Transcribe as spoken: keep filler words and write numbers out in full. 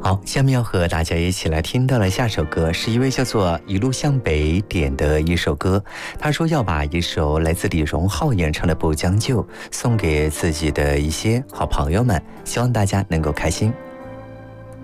好，下面要和大家一起来听到的下首歌是一位叫做一路向北点的一首歌。他说要把一首来自李荣浩演唱的不将就送给自己的一些好朋友们，希望大家能够开心。